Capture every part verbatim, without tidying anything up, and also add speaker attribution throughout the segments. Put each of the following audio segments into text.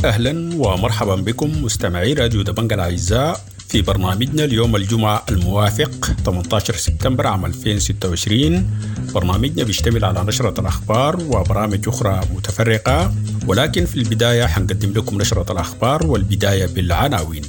Speaker 1: أهلا ومرحبا بكم مستمعي راديو دبنجة الأعزاء في برنامجنا اليوم الجمعة الموافق ثمانية عشر سبتمبر عام ألفين وستة وعشرين. برنامجنا بيشتمل على نشرة الأخبار وبرامج أخرى متفرقة، ولكن في البداية حنقدم لكم نشرة الأخبار والبداية بالعناوين.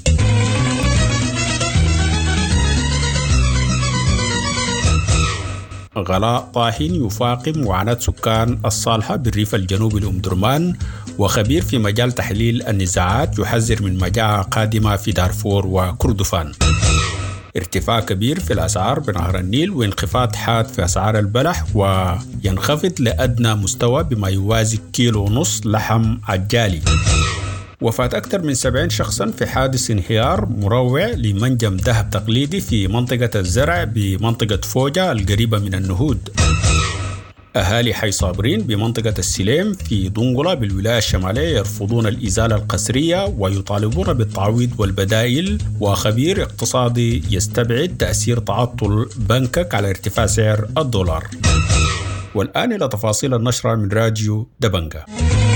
Speaker 1: غلاء طاحن يفاقم معاناة سكان الصالحة بالريف الجنوبي لأم درمان، وخبير في مجال تحليل النزاعات يحذر من مجاعة قادمة في دارفور وكردفان. ارتفاع كبير في الأسعار بنهر النيل وانخفاض حاد في أسعار البلح وينخفض لأدنى مستوى بما يوازي كيلو ونص لحم عجالي. وفاة أكثر من سبعين شخصاً في حادث انهيار مروع لمنجم ذهب تقليدي في منطقة الزرع بمنطقة فوجا القريبة من النهود. أهالي حي صابرين بمنطقة السليم في دنقلة بالولاية الشمالية يرفضون الإزالة القسرية ويطالبون بالتعويض والبدائل، وخبير اقتصادي يستبعد تأثير تعطل بنكك على ارتفاع سعر الدولار. والآن إلى تفاصيل النشرة من راديو دبنجة.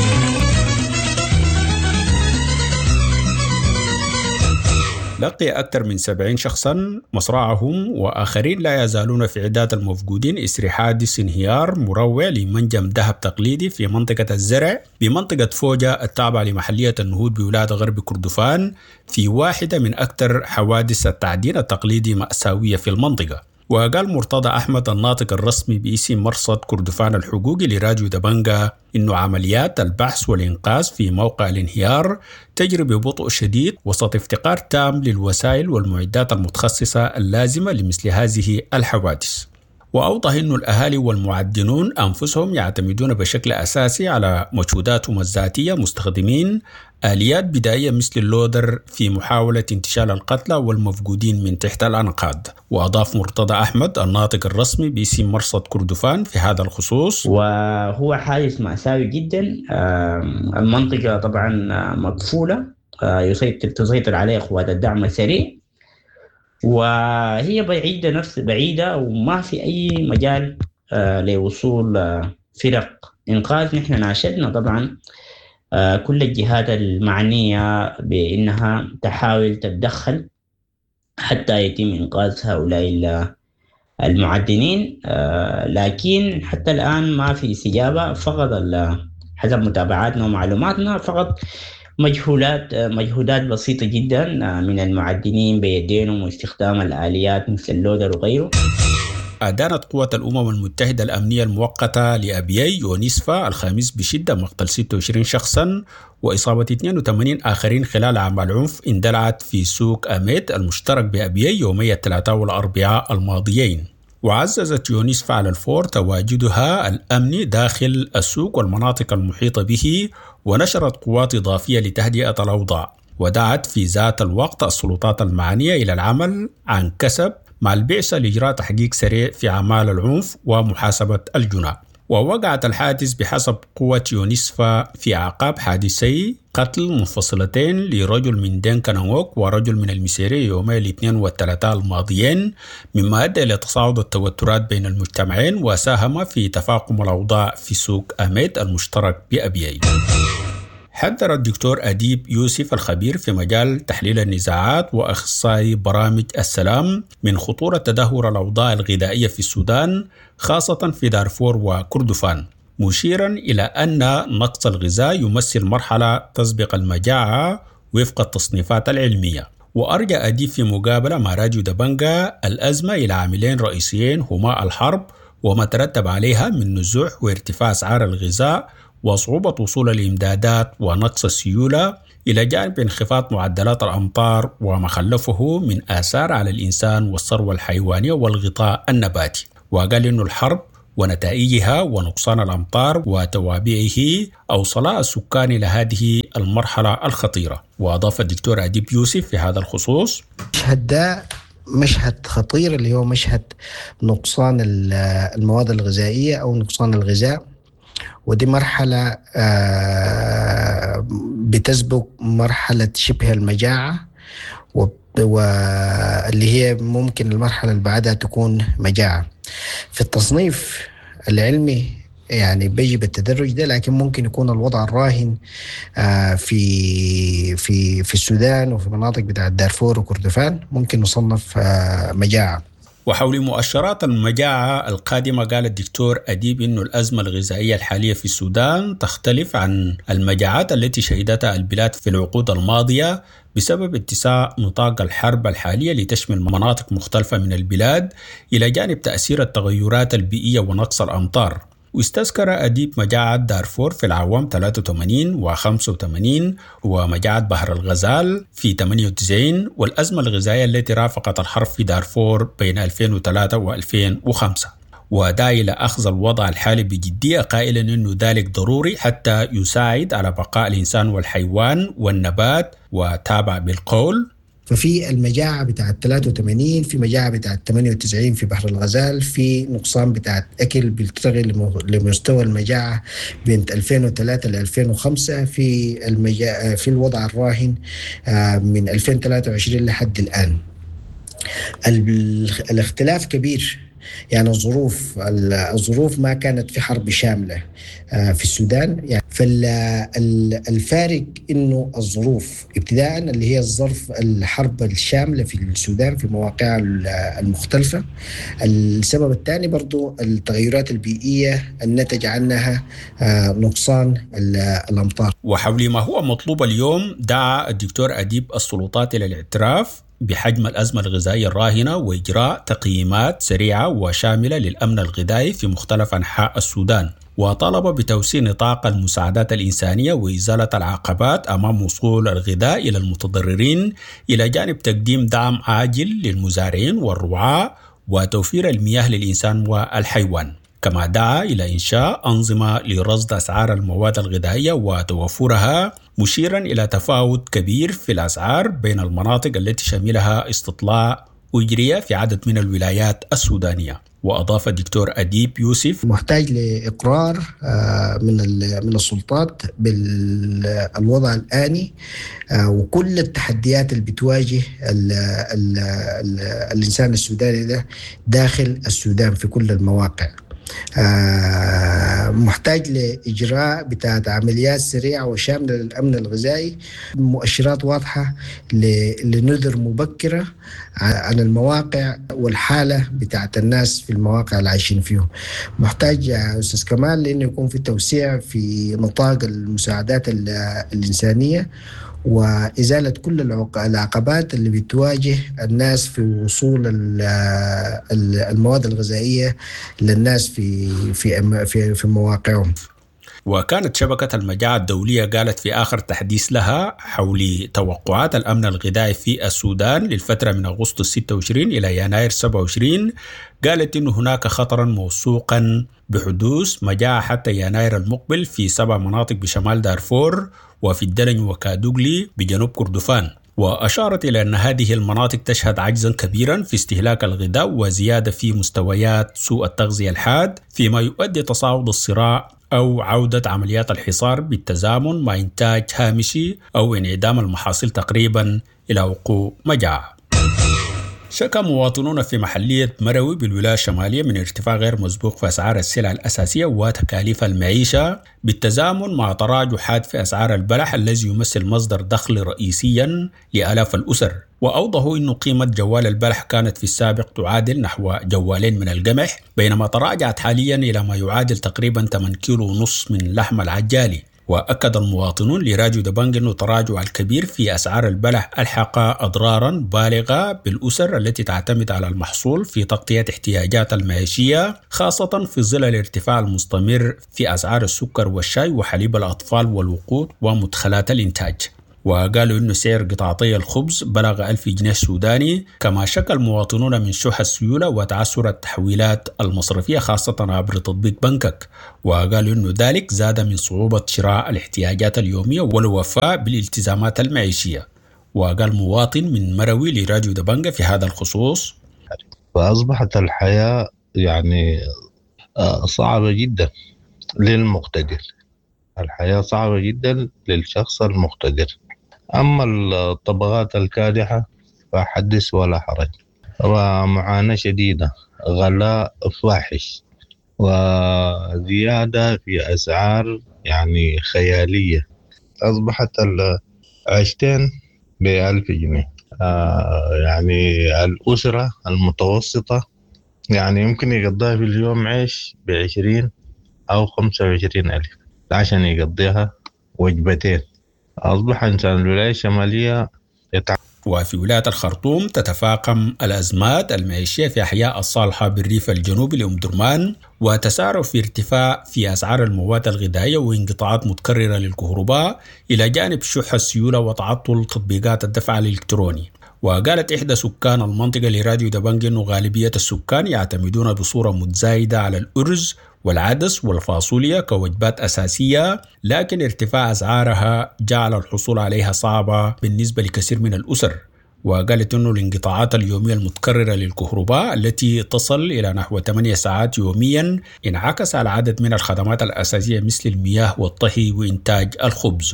Speaker 1: لقي أكثر من سبعين شخصاً مصرعهم وآخرين لا يزالون في عداد المفقودين إثر حادث انهيار مروع لمنجم ذهب تقليدي في منطقة الزرع بمنطقة فوجا التابعة لمحلية النهود بولاية غرب كردفان، في واحدة من أكثر حوادث التعدين التقليدي مأساوية في المنطقة. وقال مرتضى أحمد الناطق الرسمي باسم مرصد كردفان الحقوقي لراديو دبنجة إنه عمليات البحث والإنقاذ في موقع الانهيار تجري ببطء شديد وسط افتقار تام للوسائل والمعدات المتخصصة اللازمة لمثل هذه الحوادث. وأوضح أن الأهالي والمعدنون أنفسهم يعتمدون بشكل أساسي على مجهوداتهم الذاتية مستخدمين آليات بدائية مثل اللودر في محاولة انتشال القتلى والمفقودين من تحت الأنقاض. وأضاف مرتضى أحمد الناطق الرسمي باسم مرصد كردفان في هذا الخصوص:
Speaker 2: وهو حادث مأساوي جدا. المنطقة طبعا مطفولة، يسيطر تسيطر عليها قوات الدعم السريع، وهي بعيدة نفس بعيدة وما في أي مجال آه لوصول آه فرق إنقاذ. نحن ناشدنا طبعا آه كل الجهات المعنية بأنها تحاول تتدخل حتى يتم إنقاذ هؤلاء المعدنين، آه لكن حتى الآن ما في استجابة. فقط حسب متابعاتنا ومعلوماتنا فقط مجهولات مجهودات بسيطة جدا من المعدنين بيدينهم واستخدام الآليات مثل اللودر وغيره.
Speaker 1: أدانت قوة الأمم المتحدة الأمنية المؤقتة لأبيي يونسفا الخامس بشدة مقتل ستة وعشرين شخصاً وإصابة اثنين وثمانين آخرين خلال أعمال عنف اندلعت في سوق أميت المشترك بأبيي يومي الثلاثاء والأربعاء الماضيين. وعززت يونسفا على الفور تواجدها الأمني داخل السوق والمناطق المحيطة به، ونشرت قوات إضافية لتهدئة الأوضاع، ودعت في ذات الوقت السلطات المعنية إلى العمل عن كسب مع البعثة لإجراء تحقيق سريع في أعمال العنف ومحاسبة الجناة. ووقعت الحادث بحسب قوة يونسفا في أعقاب حادثي قتل منفصلتين لرجل من دنكنوك ورجل من المسيرية يومي الاثنين والثلاثاء الماضيين، مما أدى إلى تصاعد التوترات بين المجتمعين وساهم في تفاقم الأوضاع في سوق أميت المشترك بأبيي. حذر الدكتور أديب يوسف الخبير في مجال تحليل النزاعات وأخصائي برامج السلام من خطورة تدهور الأوضاع الغذائية في السودان خاصة في دارفور وكردفان، مشيرا إلى أن نقص الغذاء يمثل مرحلة تسبق المجاعة وفق التصنيفات العلمية. وأرجى أديب في مقابلة مع راديو دبنجة الأزمة إلى عاملين رئيسيين هما الحرب وما ترتب عليها من نزوح وارتفاع أسعار الغذاء وصعوبة وصول الإمدادات ونقص السيولة، إلى جانب انخفاض معدلات الأمطار وما خلفه من آثار على الإنسان والثروة الحيوانية والغطاء النباتي. وقال إنه الحرب ونتائجها ونقصان الأمطار وتوابعه أوصل السكان إلى هذه المرحلة الخطيرة. وأضاف الدكتور أديب يوسف في هذا الخصوص:
Speaker 3: مشهد ده مشهد خطير اللي هو مشهد نقصان المواد الغذائية أو نقصان الغذاء، ودي مرحلة بتسبق مرحلة شبه المجاعة، واللي هي ممكن المرحلة اللي بعدها تكون مجاعة. في التصنيف العلمي يعني بيجي بالتدرج ده، لكن ممكن يكون الوضع الراهن في في في السودان وفي مناطق بتاعت دارفور وكردفان ممكن نصنف مجاعة.
Speaker 1: وحول مؤشرات المجاعة القادمة قال الدكتور أديب إنه الأزمة الغذائية الحالية في السودان تختلف عن المجاعات التي شهدتها البلاد في العقود الماضية بسبب اتساع نطاق الحرب الحالية لتشمل مناطق مختلفة من البلاد إلى جانب تأثير التغيرات البيئية ونقص الأمطار. واستذكر أديب مجاعة دارفور في العوام ثلاثة وثمانين وخمسة وثمانين ومجاعة بحر الغزال في ثمانية وتسعين والأزمة الغذائية التي رافقت الحرب في دارفور بين ألفين وثلاثة وألفين وخمسة، ودعا إلى أخذ الوضع الحالي بجدية قائلا أنه ذلك ضروري حتى يساعد على بقاء الإنسان والحيوان والنبات، وتابع بالقول:
Speaker 3: ففي المجاعة بتاعت ثلاثة وثمانين، في مجاعة بتاعت ثمانية وتسعين في بحر الغزال، في نقصان بتاعت أكل بيلتغي لمستوى المجاعة بين ألفين وثلاثة ل ألفين وخمسة، في المجاعة في الوضع الراهن من ألفين وثلاثة وعشرين لحد الآن. الاختلاف كبير، يعني الظروف الظروف ما كانت في حرب شاملة في السودان، يعني فالفارق إنه الظروف ابتداء اللي هي الظرف الحرب الشاملة في السودان في مواقعها المختلفة. السبب الثاني برضو التغيرات البيئية الناتج عنها نقصان الأمطار.
Speaker 1: وحول ما هو مطلوب اليوم، دعا الدكتور أديب السلطات إلى الاعتراف بحجم الأزمة الغذائية الراهنة وإجراء تقييمات سريعة وشاملة للأمن الغذائي في مختلف أنحاء السودان، وطالب بتوسيع نطاق المساعدات الإنسانية وإزالة العقبات أمام وصول الغذاء إلى المتضررين، إلى جانب تقديم دعم عاجل للمزارعين والرعاة وتوفير المياه للإنسان والحيوان. كما دعا إلى إنشاء أنظمة لرصد أسعار المواد الغذائية وتوفرها، مشيرا إلى تفاوت كبير في الأسعار بين المناطق التي شملها استطلاع أجري في عدد من الولايات السودانية. وأضاف الدكتور أديب يوسف:
Speaker 3: محتاج لإقرار من من السلطات بالوضع الآني وكل التحديات اللي بتواجه ال ال ال الإنسان السوداني ده داخل السودان في كل المواقع. آه محتاج لإجراء بتاعت عمليات سريعة وشاملة للأمن الغذائي، مؤشرات واضحة لنذر مبكرة عن المواقع والحالة بتاعت الناس في المواقع اللي عايشين فيهم. محتاج يا أستاذ كمال لأنه يكون في توسيع في نطاق المساعدات الإنسانية وإزالة كل العقبات اللي بتواجه الناس في وصول المواد الغذائية للناس في في في في مواقعهم.
Speaker 1: وكانت شبكة المجاعة الدولية قالت في آخر تحديث لها حول توقعات الأمن الغذائي في السودان للفترة من أغسطس ستة وعشرين إلى يناير سبعة وعشرين، قالت إن هناك خطرا موثوقا بحدوث مجاعة حتى يناير المقبل في سبع مناطق بشمال دارفور وفي الدلن وكادوغلي بجنوب كردفان. وأشارت إلى أن هذه المناطق تشهد عجزا كبيرا في استهلاك الغذاء وزيادة في مستويات سوء التغذية الحاد، فيما يؤدي تصاعد الصراع أو عودة عمليات الحصار بالتزامن مع إنتاج هامشي أو انعدام المحاصيل تقريبا إلى وقوع مجاعة. شكى مواطنون في محلية مروي بالولاية الشمالية من ارتفاع غير مسبوق في أسعار السلع الأساسية وتكاليف المعيشة بالتزامن مع تراجع حاد في أسعار البلح الذي يمثل مصدر دخل رئيسيا لآلاف الأسر. وأوضحوا أن قيمة جوال البلح كانت في السابق تعادل نحو جوالين من القمح، بينما تراجعت حاليا إلى ما يعادل تقريبا ثمانية كيلو ونصف من لحم العجالي. وأكد المواطنون لراديو دبنج أن التراجع الكبير في أسعار البلح ألحق أضرارا بالغة بالأسر التي تعتمد على المحصول في تغطية احتياجات المعيشية، خاصة في ظل الارتفاع المستمر في أسعار السكر والشاي وحليب الأطفال والوقود ومدخلات الإنتاج. وقالوا أن سعر قطعتي الخبز بلغ ألف جنيه سوداني. كما شكى المواطنون من شح السيولة وتعثر التحويلات المصرفية خاصة عبر تطبيق بنكك، وقالوا أن ذلك زاد من صعوبة شراء الاحتياجات اليومية والوفاء بالالتزامات المعيشية. وقال مواطن من مروي لراديو دبنجة في هذا الخصوص:
Speaker 4: فأصبحت الحياة يعني صعبة جدا للمقتدر، الحياة صعبة جدا للشخص المقتدر. أما الطبقات الكادحة فحدث ولا حرج، ومعاناة شديدة، غلاء فاحش وزيادة في أسعار يعني خيالية. أصبحت العيشتين بألف جنيه. آه يعني الأسرة المتوسطة يعني يمكن يقضيها في اليوم عيش بعشرين أو خمسة وعشرين ألف عشان يقضيها وجبتين. أصبح إنسان الولاية الشمالية يتعب.
Speaker 1: وفي ولاية الخرطوم تتفاقم الأزمات المعيشية في أحياء الصالحة بالريف الجنوبي لأم درمان، وتسارع في ارتفاع في أسعار المواد الغذائية وانقطاعات متكررة للكهرباء، إلى جانب شح السيولة وتعطل تطبيقات الدفع الإلكتروني. وقالت إحدى سكان المنطقة لراديو دبنج أنه غالبية السكان يعتمدون بصورة متزايدة على الأرز والعدس والفاصوليا كوجبات أساسية، لكن ارتفاع أسعارها جعل الحصول عليها صعبة بالنسبة لكثير من الأسر. وقالت أنه الانقطاعات اليومية المتكررة للكهرباء التي تصل إلى نحو ثمانية ساعات يوميا انعكس على عدد من الخدمات الأساسية مثل المياه والطهي وإنتاج الخبز.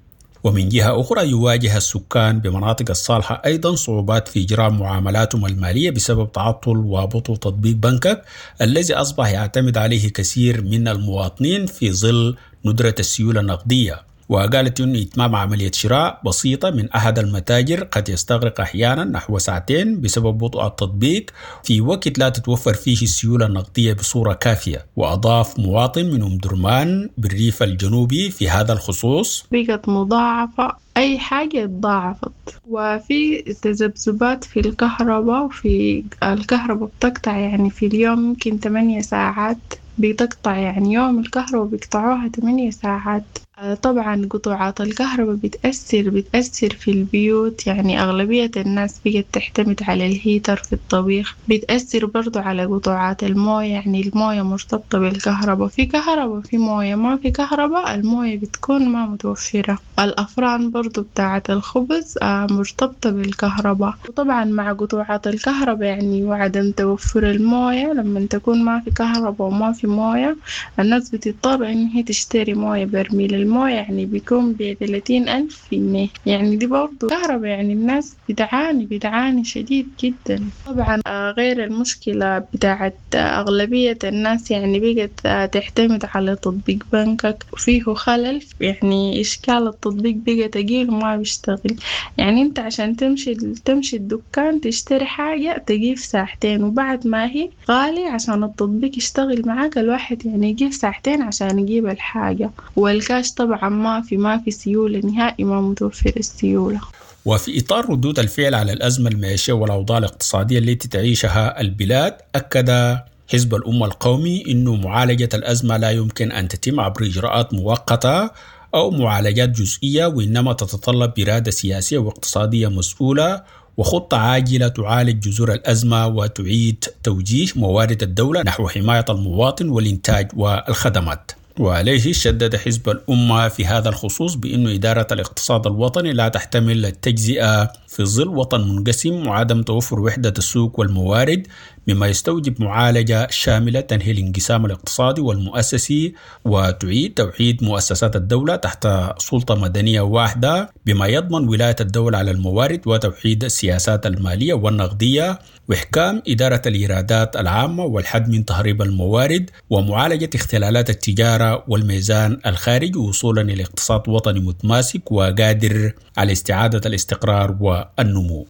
Speaker 1: ومن جهة أخرى يواجه السكان بمناطق الصالحة أيضا صعوبات في إجراء معاملاتهم المالية بسبب تعطل وبطء تطبيق بنكك الذي أصبح يعتمد عليه كثير من المواطنين في ظل ندرة السيولة النقدية. وقالت أن إتمام عملية شراء بسيطة من أحد المتاجر قد يستغرق أحيانا نحو ساعتين بسبب بطء التطبيق في وقت لا تتوفر فيه السيولة النقدية بصورة كافية. وأضاف مواطن من أم درمان بالريف الجنوبي في هذا الخصوص:
Speaker 5: بقت مضاعفة، أي حاجة اتضاعفت، وفي تذبذبات في الكهرباء، وفي الكهرباء بتقطع يعني في اليوم يمكن ثمانية ساعات بتقطع، يعني يوم الكهرباء بيقطعوها ثمانية ساعات. طبعا قطوعات الكهرباء بتأثر بتأثر في البيوت، يعني أغلبية الناس بقت تعتمد على الهيتر في الطبيخ. بتأثر برضو على قطوعات الموية، يعني الموية مرتبطة بالكهرباء، في كهرباء في موية، ما في كهرباء الموية بتكون ما متوفرة. الأفران برضو بتاعة الخبز مرتبطة بالكهرباء. وطبعا مع قطوعات الكهرباء يعني وعدم توفر الموية، لما تكون ما في كهرباء وما في موية الناس بتضطر إن هي تشتري موية. برميل الموية يعني بيكون بثلاثين ألف جنيه، يعني دي برضو كهرباء، يعني الناس بتعاني بتعاني شديد جدا. طبعا غير المشكلة بتاعت أغلبية الناس يعني بقت تعتمد على تطبيق بنكك وفيه خلل، يعني إشكال التطبيق بقى تقيل وما بيشتغل. يعني انت عشان تمشي تمشي الدكان تشتري حاجة تجيب ساعتين، وبعد ما هي غالي عشان التطبيق يشتغل معاك الواحد يعني يجيب ساعتين عشان يجيب الحاجة. والكاش طبعا ما في ما في سيولة نهائي، ما متوفر السيولة.
Speaker 1: وفي إطار ردود الفعل على الأزمة المعيشية والأوضاع الاقتصادية التي تعيشها البلاد، أكد حزب الأمة القومي أنه معالجة الأزمة لا يمكن أن تتم عبر إجراءات مؤقتة أو معالجات جزئية، وإنما تتطلب إرادة سياسية واقتصادية مسؤولة وخطة عاجلة تعالج جذور الأزمة وتعيد توجيه موارد الدولة نحو حماية المواطن والإنتاج والخدمات. وعليه شدد حزب الأمة في هذا الخصوص بأن إدارة الاقتصاد الوطني لا تحتمل التجزئة في ظل وطن منقسم وعدم توفر وحدة السوق والموارد، مما يستوجب معالجة شاملة تنهي الانقسام الاقتصادي والمؤسسي وتعيد توحيد مؤسسات الدولة تحت سلطة مدنية واحدة، بما يضمن ولاية الدولة على الموارد وتوحيد السياسات المالية والنقدية وإحكام إدارة الإيرادات العامة والحد من تهريب الموارد ومعالجة اختلالات التجارة والميزان الخارجي وصولا إلى اقتصاد وطني متماسك وقادر على استعادة الاستقرار والنمو.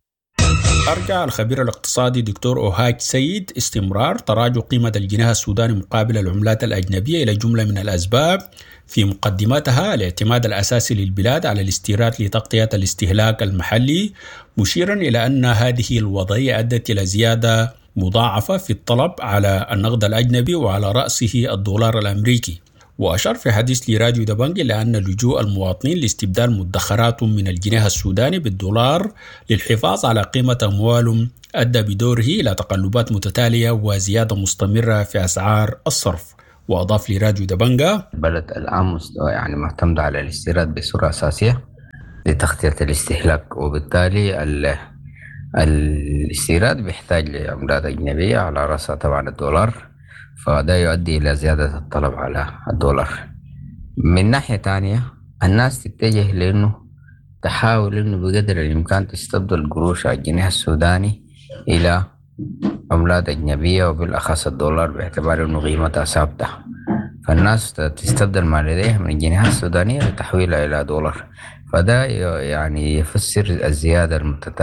Speaker 1: أرجع الخبير الاقتصادي دكتور أوهاج سيد استمرار تراجع قيمة الجنيه السوداني مقابل العملات الأجنبية إلى جملة من الأسباب، في مقدمتها الاعتماد الأساسي للبلاد على الاستيراد لتغطية الاستهلاك المحلي، مشيرا إلى أن هذه الوضعية أدت إلى زيادة مضاعفة في الطلب على النقد الأجنبي وعلى رأسه الدولار الأمريكي. وأشار في حديث لراديو دبنج لأن لجوء المواطنين لاستبدال مدخراتهم من الجنيه السوداني بالدولار للحفاظ على قيمة أموالهم أدى بدوره إلى تقلبات متتالية وزيادة مستمرة في أسعار الصرف. وأضاف لراديو دبنجا:
Speaker 6: البلد الآن يعني معتمد على الاستيراد بصورة أساسية لتغطية الاستهلاك، وبالتالي الاستيراد بيحتاج لعملات أجنبية على رأسها طبعا الدولار، فده يؤدي إلى زيادة الطلب على الدولار. من ناحية تانية الناس تتجه لأنه تحاول أنه بقدر الإمكان تستبدل قروش الجنيه السوداني إلى عملات أجنبية وبالأخص الدولار باعتبار أنه قيمتها ثابتة، فالناس تستبدل ما لديها من الجنيه السودانية لتحويلها إلى دولار. فده يعني يفسر الزيادة المتتالية